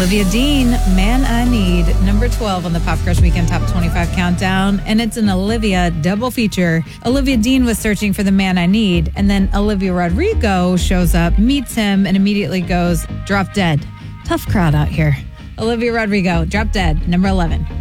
Olivia Dean, Man I Need, number 12 on the Pop Crush Weekend Top 25 Countdown. And it's an Olivia double feature. Olivia Dean was searching for the man I need. And then Olivia Rodrigo shows up, meets him, and immediately goes, drop dead. Tough crowd out here. Olivia Rodrigo, Drop Dead, number 11.